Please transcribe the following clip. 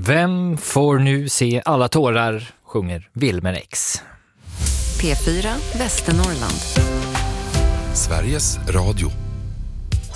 Vem får nu se alla tårar, sjunger Wilmer X. P4 Västernorrland. Sveriges Radio.